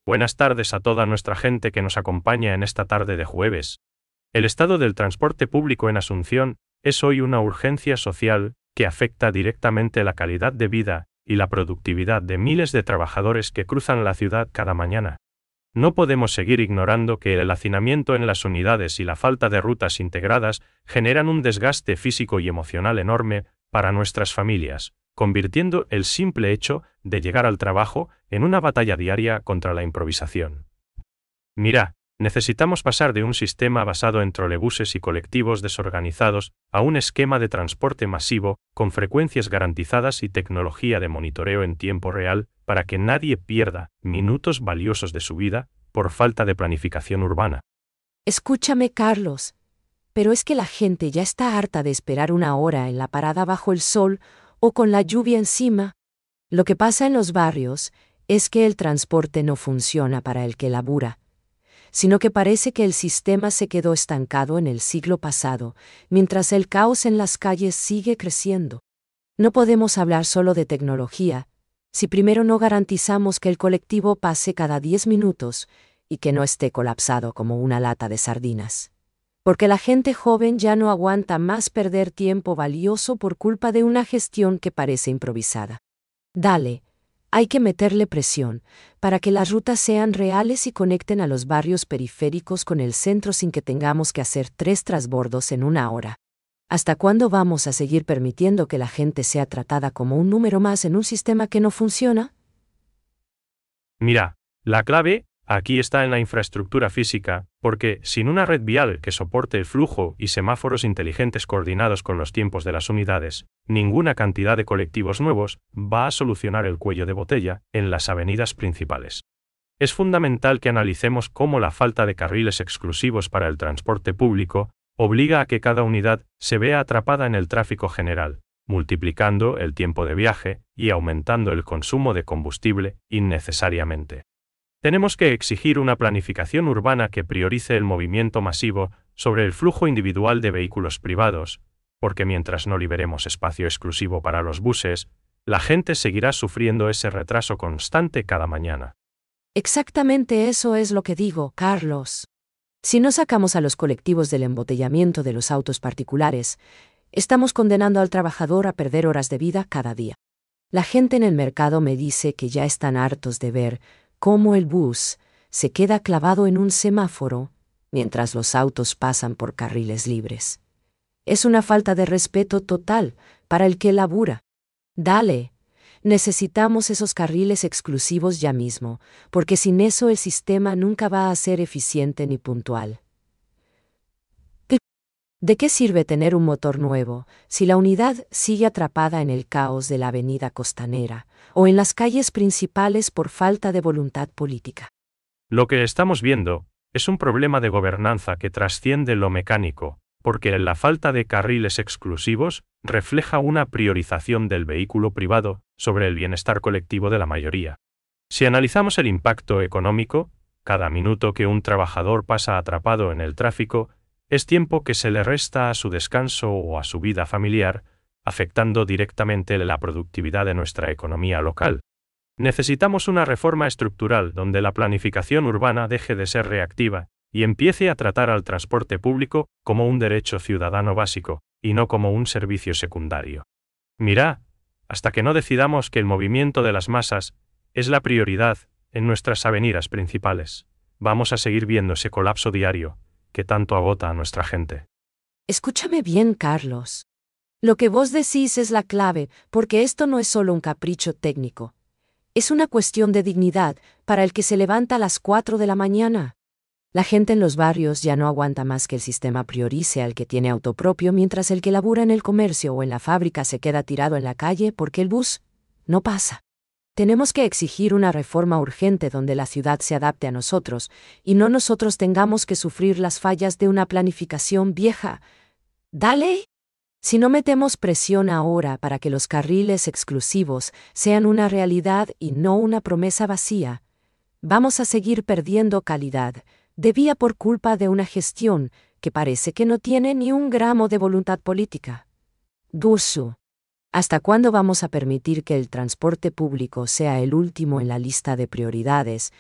Buenas tardes a toda nuestra gente que nos acompaña en esta tarde de jueves. El estado del transporte público en Asunción es hoy una urgencia social que afecta directamente la calidad de vida y la productividad de miles de trabajadores que cruzan la ciudad cada mañana. No podemos seguir ignorando que el hacinamiento en las unidades y la falta de rutas integradas generan un desgaste físico y emocional enorme para nuestras familias, convirtiendo el simple hecho de llegar al trabajo en una batalla diaria contra la improvisación. Mira, necesitamos pasar de un sistema basado en trolebuses y colectivos desorganizados a un esquema de transporte masivo, con frecuencias garantizadas y tecnología de monitoreo en tiempo real, para que nadie pierda minutos valiosos de su vida por falta de planificación urbana. Escúchame, Carlos, pero es que la gente ya está harta de esperar una hora en la parada bajo el sol o con la lluvia encima. Lo que pasa en los barrios es que el transporte no funciona para el que labura, sino que parece que el sistema se quedó estancado en el siglo pasado, mientras el caos en las calles sigue creciendo. No podemos hablar solo de tecnología, si primero no garantizamos que el colectivo pase cada 10 minutos y que no esté colapsado como una lata de sardinas. Porque la gente joven ya no aguanta más perder tiempo valioso por culpa de una gestión que parece improvisada. Dale, hay que meterle presión para que las rutas sean reales y conecten a los barrios periféricos con el centro sin que tengamos que hacer 3 transbordos en una hora. ¿Hasta cuándo vamos a seguir permitiendo que la gente sea tratada como un número más en un sistema que no funciona? Mira, la clave aquí está en la infraestructura física, porque sin una red vial que soporte el flujo y semáforos inteligentes coordinados con los tiempos de las unidades, ninguna cantidad de colectivos nuevos va a solucionar el cuello de botella en las avenidas principales. Es fundamental que analicemos cómo la falta de carriles exclusivos para el transporte público obliga a que cada unidad se vea atrapada en el tráfico general, multiplicando el tiempo de viaje y aumentando el consumo de combustible innecesariamente. Tenemos que exigir una planificación urbana que priorice el movimiento masivo sobre el flujo individual de vehículos privados, porque mientras no liberemos espacio exclusivo para los buses, la gente seguirá sufriendo ese retraso constante cada mañana. Exactamente eso es lo que digo, Carlos. Si no sacamos a los colectivos del embotellamiento de los autos particulares, estamos condenando al trabajador a perder horas de vida cada día. La gente en el mercado me dice que ya están hartos de ver cómo el bus se queda clavado en un semáforo mientras los autos pasan por carriles libres. Es una falta de respeto total para el que labura. Dale, necesitamos esos carriles exclusivos ya mismo, porque sin eso el sistema nunca va a ser eficiente ni puntual. ¿De qué sirve tener un motor nuevo si la unidad sigue atrapada en el caos de la avenida Costanera o en las calles principales por falta de voluntad política? Lo que estamos viendo es un problema de gobernanza que trasciende lo mecánico, porque la falta de carriles exclusivos refleja una priorización del vehículo privado sobre el bienestar colectivo de la mayoría. Si analizamos el impacto económico, cada minuto que un trabajador pasa atrapado en el tráfico es tiempo que se le resta a su descanso o a su vida familiar, afectando directamente la productividad de nuestra economía local. Necesitamos una reforma estructural donde la planificación urbana deje de ser reactiva y empiece a tratar al transporte público como un derecho ciudadano básico, y no como un servicio secundario. Mira, hasta que no decidamos que el movimiento de las masas es la prioridad en nuestras avenidas principales, vamos a seguir viendo ese colapso diario que tanto agota a nuestra gente. Escúchame bien, Carlos. Lo que vos decís es la clave, porque esto no es solo un capricho técnico. Es una cuestión de dignidad para el que se levanta a las 4 de la mañana. La gente en los barrios ya no aguanta más que el sistema priorice al que tiene auto propio, mientras el que labura en el comercio o en la fábrica se queda tirado en la calle porque el bus no pasa. Tenemos que exigir una reforma urgente donde la ciudad se adapte a nosotros y no nosotros tengamos que sufrir las fallas de una planificación vieja. Dale. Si no metemos presión ahora para que los carriles exclusivos sean una realidad y no una promesa vacía, vamos a seguir perdiendo calidad de vía por culpa de una gestión que parece que no tiene ni un gramo de voluntad política. Dursu. ¿Hasta cuándo vamos a permitir que el transporte público sea el último en la lista de prioridades,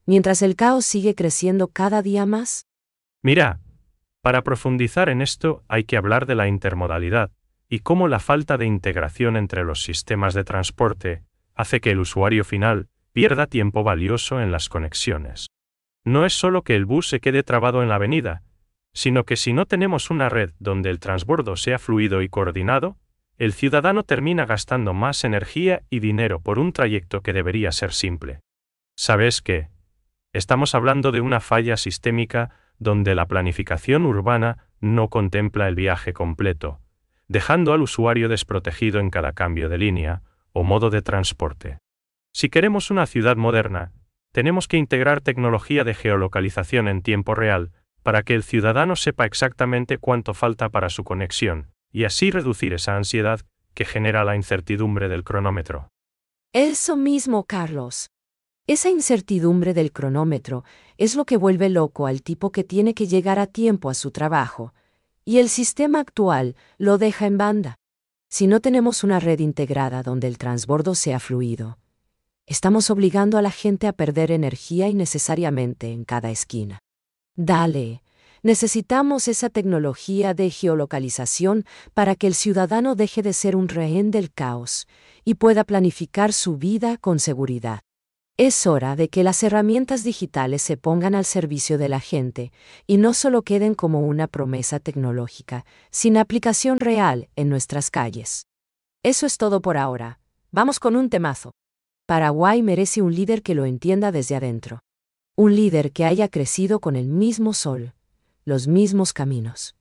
mientras el caos sigue creciendo cada día más? Mira, para profundizar en esto hay que hablar de la intermodalidad y cómo la falta de integración entre los sistemas de transporte hace que el usuario final pierda tiempo valioso en las conexiones. No es solo que el bus se quede trabado en la avenida, sino que si no tenemos una red donde el transbordo sea fluido y coordinado, el ciudadano termina gastando más energía y dinero por un trayecto que debería ser simple. ¿Sabes qué? Estamos hablando de una falla sistémica donde la planificación urbana no contempla el viaje completo, dejando al usuario desprotegido en cada cambio de línea o modo de transporte. Si queremos una ciudad moderna, tenemos que integrar tecnología de geolocalización en tiempo real para que el ciudadano sepa exactamente cuánto falta para su conexión, y así reducir esa ansiedad que genera la incertidumbre del cronómetro. Eso mismo, Carlos. Esa incertidumbre del cronómetro es lo que vuelve loco al tipo que tiene que llegar a tiempo a su trabajo, y el sistema actual lo deja en banda. Si no tenemos una red integrada donde el transbordo sea fluido, estamos obligando a la gente a perder energía innecesariamente en cada esquina. Dale, necesitamos esa tecnología de geolocalización para que el ciudadano deje de ser un rehén del caos y pueda planificar su vida con seguridad. Es hora de que las herramientas digitales se pongan al servicio de la gente y no solo queden como una promesa tecnológica, sin aplicación real en nuestras calles. Eso es todo por ahora. Vamos con un temazo. Paraguay merece un líder que lo entienda desde adentro. Un líder que haya crecido con el mismo sol, los mismos caminos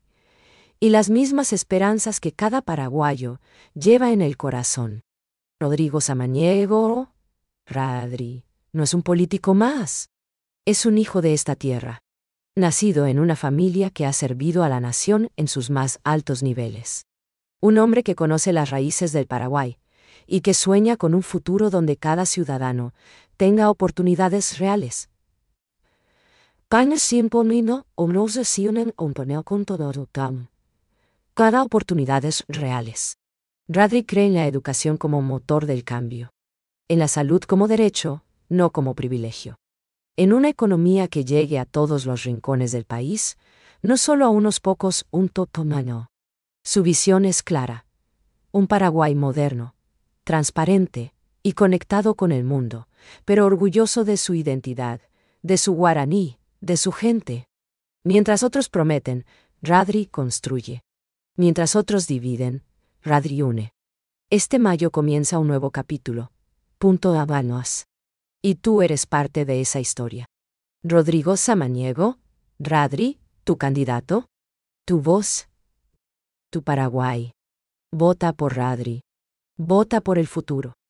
y las mismas esperanzas que cada paraguayo lleva en el corazón. Rodrigo Samaniego, Radri, no es un político más. Es un hijo de esta tierra, nacido en una familia que ha servido a la nación en sus más altos niveles. Un hombre que conoce las raíces del Paraguay y que sueña con un futuro donde cada ciudadano tenga oportunidades reales. Cada oportunidades reales. Radri cree en la educación como motor del cambio. En la salud como derecho, no como privilegio. En una economía que llegue a todos los rincones del país, no solo a unos pocos, un totomano. Su visión es clara. Un Paraguay moderno, transparente y conectado con el mundo, pero orgulloso de su identidad, de su guaraní, de su gente. Mientras otros prometen, Radri construye. Mientras otros dividen, Radri une. Este mayo comienza un nuevo capítulo. Punto Habanos. Y tú eres parte de esa historia. Rodrigo Samaniego, Radri, tu candidato, tu voz, tu Paraguay. Vota por Radri. Vota por el futuro.